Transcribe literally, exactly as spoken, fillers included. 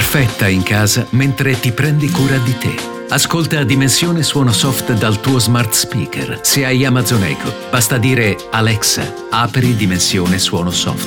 perfetta in casa mentre ti prendi cura di te. Ascolta Dimensione Suono Soft dal tuo smart speaker. Se hai Amazon Echo, basta dire Alexa, apri Dimensione Suono Soft.